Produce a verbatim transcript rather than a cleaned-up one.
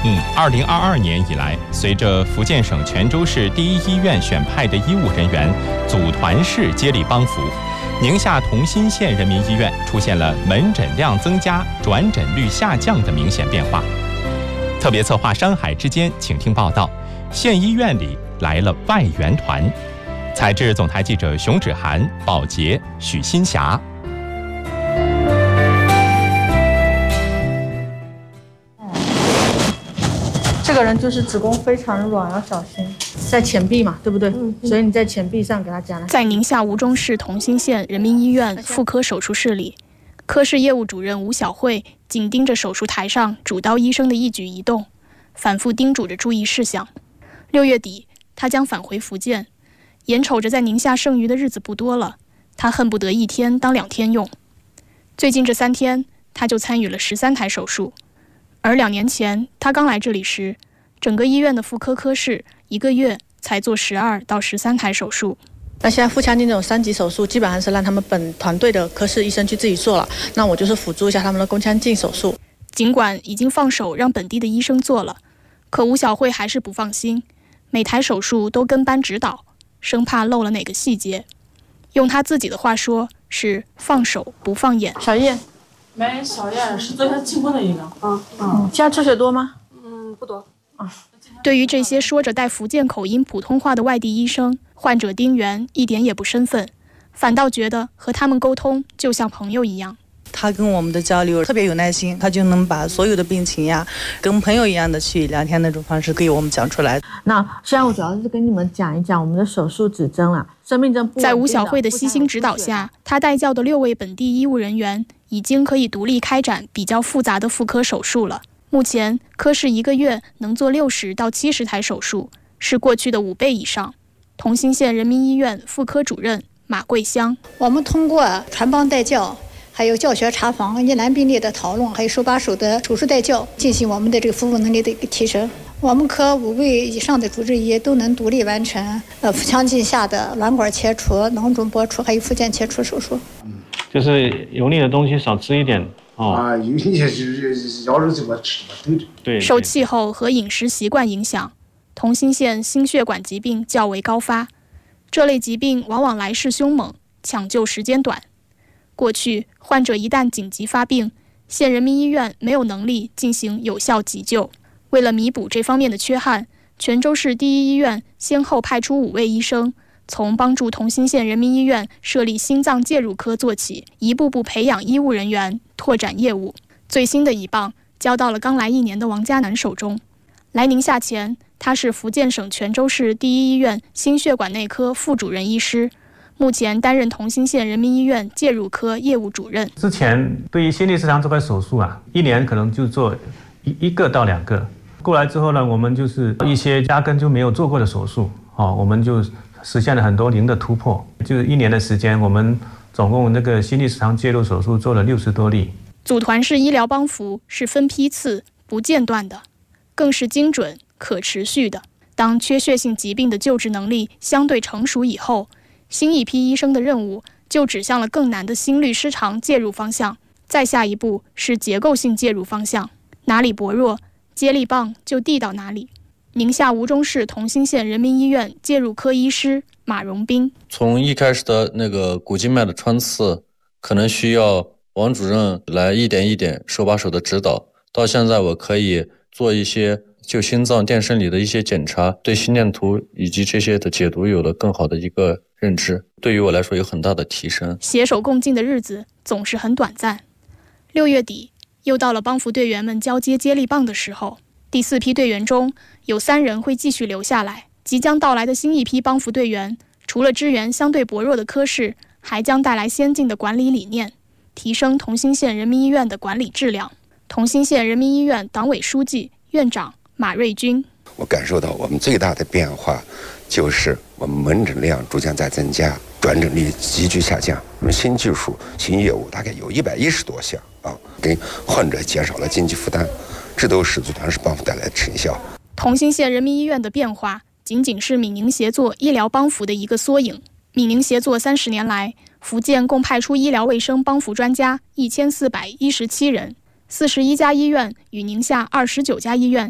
嗯，二零二二年以来，随着福建省泉州市第一医院选派的医务人员组团式接力帮扶，宁夏同心县人民医院出现了门诊量增加、转诊率下降的明显变化。特别策划山海之间，请听报道。县医院里来了外援团，采制总台记者熊芷涵、宝洁、许新霞。 这个人就是子宫非常软，要小心，在前臂嘛，对不对？嗯嗯、所以你在前臂上给他夹了。 在宁夏吴忠市同心县人民医院妇科手术室里，科室业务主任吴晓慧紧盯着手术台上主刀医生的一举一动，反复叮嘱着注意事项。六月底，他将返回福建，眼瞅着在宁夏剩余的日子不多了，他恨不得一天当两天用。最近这三天，他就参与了十三台手术。而两年前他刚来这里时，整个医院的妇科科室一个月才做十二到十三台手术。 那现在腹腔镜这种三级手术，基本上是让他们本团队的科室医生去自己做了，那我就是辅助一下他们的宫腔镜手术。 尽管已经放手让本地的医生做了，可吴晓慧还是不放心，每台手术都跟班指导，生怕漏了哪个细节。用他自己的话说，是放手不放眼。 小叶。 没小叶是昨天进过的一个， 嗯嗯，现在出血多吗？ 嗯，不多。 啊， 对于这些说着带福建口音普通话的外地医生，患者丁元一点也不生分，反倒觉得和他们沟通就像朋友一样。 他跟我们的交流特别有耐心，他就能把所有的病情呀，跟朋友一样的去聊天那种方式给我们讲出来。 那现在我主要是跟你们讲一讲我们的手术指征了。生命证在吴晓慧的悉心指导下，他带教的六位本地医务人员已经可以独立开展比较复杂的妇科手术了。目前科室一个月能做六十到七十台手术，是过去的五倍以上。同心县人民医院妇科主任马桂香， 我们通过传帮带教，还有教学查房、疑难病例的讨论，还有手把手的手术带教，进行我们的这个服务能力的一个提升。我们科五位以上的主治医都能独立完成呃腹腔镜下的卵管切除、囊肿剥除还有附件切除手术。 嗯，就是油腻的东西少吃一点哦。啊，油腻就是羊肉怎么吃嘛，对对。受气候和饮食习惯影响，同心县心血管疾病较为高发，这类疾病往往来势凶猛，抢救时间短。过去患者一旦紧急发病，县人民医院没有能力进行有效急救。为了弥补这方面的缺憾，泉州市第一医院先后派出五位医生，从帮助同心县人民医院设立心脏介入科做起，一步步培养医务人员，拓展业务。最新的一棒交到了刚来一年的王嘉南手中。来宁夏前，他是福建省泉州市第一医院心血管内科副主任医师，目前担任同心县人民医院介入科业务主任。 之前对于心律失常这块手术啊，一年可能就做一一个到两个。过来之后呢，我们就是一些压根就没有做过的手术，哦，我们就实现了很多零的突破。就是一年的时间，我们总共那个心律失常介入手术做了六十多例。 组团式医疗帮扶是分批次、不间断的，更是精准、可持续的。当缺血性疾病的救治能力相对成熟以后，新一批医生的任务就指向了更难的心律失常介入方向，再下一步是结构性介入方向，哪里薄弱，接力棒就递到哪里。宁夏吴忠市同心县人民医院介入科医师马荣斌， 从一开始的那个股静脉的穿刺，可能需要王主任来一点一点手把手的指导，到现在我可以做一些就心脏电生理的一些检查，对心电图以及这些的解读有了更好的一个认知，对于我来说有很大的提升。 携手共进的日子总是很短暂。六月底又到了帮扶队员们交接接力棒的时候，第四批队员中有三人会继续留下来。即将到来的新一批帮扶队员，除了支援相对薄弱的科室，还将带来先进的管理理念，提升同心县人民医院的管理质量。同心县人民医院党委书记、院长马瑞军， 我感受到我们最大的变化就是我们门诊量逐渐在增加，转诊率急剧下降。我们新技术、新业务大概有一百一十多项啊，给患者减少了经济负担，这都是组团式帮扶带来的成效。 同心县人民医院的变化仅仅是闽宁协作医疗帮扶的一个缩影。闽宁协作三十年来，福建共派出医疗卫生帮扶专家一千四百一十七人，四十一家医院与宁夏二十九家医院